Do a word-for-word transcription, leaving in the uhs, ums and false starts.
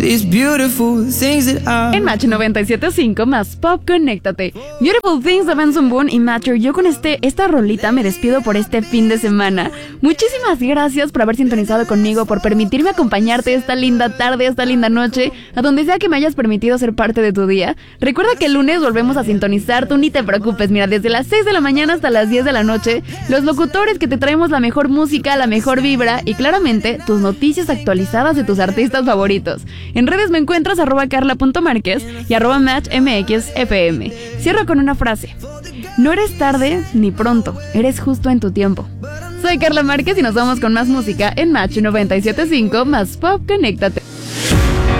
These beautiful things that I... En Match noventa y siete punto cinco más Pop, conéctate. Beautiful Things de Benson Boone y Matcher. Yo con este, esta rolita me despido por este fin de semana. Muchísimas gracias por haber sintonizado conmigo, por permitirme acompañarte esta linda tarde, esta linda noche, a donde sea que me hayas permitido ser parte de tu día. Recuerda que el lunes volvemos a sintonizar, tú ni te preocupes. Mira, desde las seis de la mañana hasta las diez de la noche, los locutores que te traemos la mejor música, la mejor vibra y claramente tus noticias actualizadas de tus artistas favoritos. En redes me encuentras arroba carla.márquez y arroba matchmxfm. Cierro con una frase: no eres tarde ni pronto, eres justo en tu tiempo. Soy Carla Márquez y nos vamos con más música en Match noventa y siete punto cinco más Pop, conéctate.